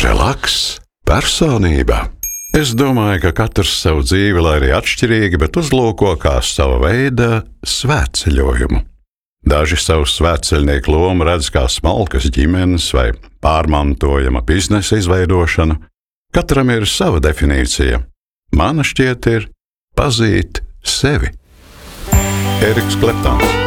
Relaks, personība. Es domāju, ka katrs savu dzīvi, lai arī atšķirīgi, bet uzlūko kā sava veida svētceļojumu. Daži savu svētceļnieku lomu redz kā smalkas ģimenes vai pārmantojama biznesa izveidošanu. Katram ir sava definīcija. Mana šķiet ir pazīt sevi. Eriks Kleptons.